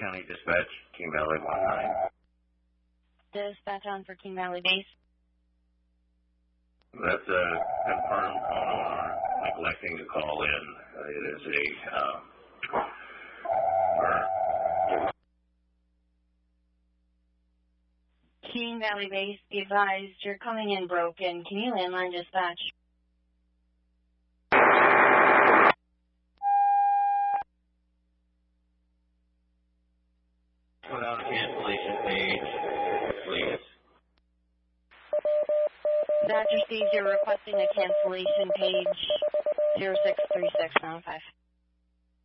County Dispatch, King Valley 19. Dispatch on for King Valley Base. That's a confirmed homeowner neglecting to call in. It is King Valley Base, be advised, you're coming in broken. Can you landline dispatch? Without a cancellation page, please. Dispatch received, you're requesting a cancellation page 063695.